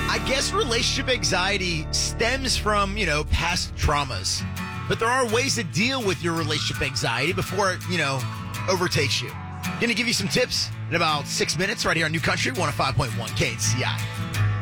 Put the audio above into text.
I guess relationship anxiety stems from, past traumas. But there are ways to deal with your relationship anxiety before it, overtakes you. Going to give you some tips in about 6 minutes right here on New Country 105.1 KCI.